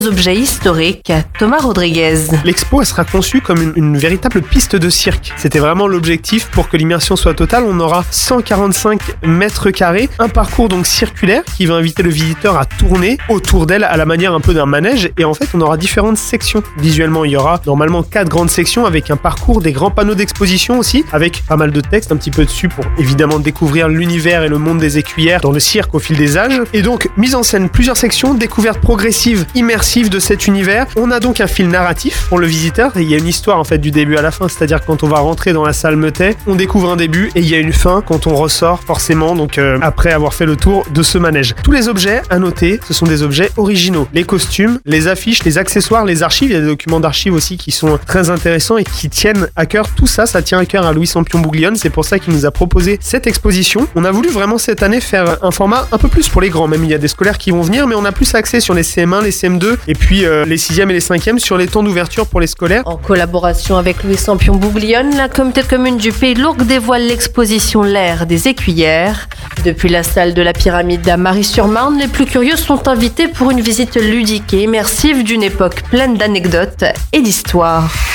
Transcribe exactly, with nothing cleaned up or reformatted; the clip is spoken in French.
Objets historiques, Thomas Rodriguez. L'expo elle sera conçue comme une, une véritable piste de cirque. C'était vraiment l'objectif pour que l'immersion soit totale. On aura cent quarante-cinq mètres carrés, un parcours donc circulaire qui va inviter le visiteur à tourner autour d'elle à la manière un peu d'un manège. Et en fait, on aura différentes sections. Visuellement, il y aura normalement quatre grandes sections avec un parcours, des grands panneaux d'exposition aussi, avec pas mal de texte un petit peu dessus pour évidemment découvrir l'univers et le monde des écuyères dans le cirque au fil des âges. Et donc, mise en scène plusieurs sections, découverte progressive, immersive de cet univers. On a donc un fil narratif pour le visiteur et il y a une histoire en fait du début à la fin, c'est-à-dire que quand on va rentrer dans la salle Meutet, on découvre un début et il y a une fin quand on ressort forcément donc euh, après avoir fait le tour de ce manège. Tous les objets à noter, ce sont des objets originaux. Les costumes, les affiches, les accessoires, les archives, il y a des documents d'archives aussi qui sont très intéressants et qui tiennent à cœur. Tout ça, ça tient à cœur à Louis Sampion-Bouglione, c'est pour ça qu'il nous a proposé cette exposition. On a voulu vraiment cette année faire un format un peu plus pour les grands, même il y a des scolaires qui vont venir, mais on a plus axé sur les C M un, les C M deux et puis euh, les sixièmes et les cinquièmes sur les temps d'ouverture pour les scolaires. En collaboration avec Louis Sampion-Bouglione, la communauté de communes du Pays de l'Ourcq dévoile l'exposition L'Air des écuyères. Depuis la salle de la Pyramide à Marie-sur-Marne, les plus curieux sont invités pour une visite ludique et immersive d'une époque pleine d'anecdotes et d'histoires.